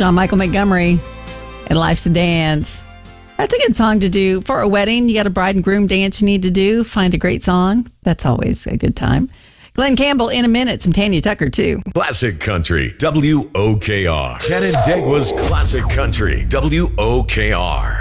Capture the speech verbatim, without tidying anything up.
John Michael Montgomery and Life's a Dance. That's a good song to do for a wedding. You got a bride and groom dance you need to do. Find a great song. That's always a good time. Glenn Campbell in a minute. Some Tanya Tucker, too. Classic Country, W O K R. Canandaigua's Classic Country, W O K R.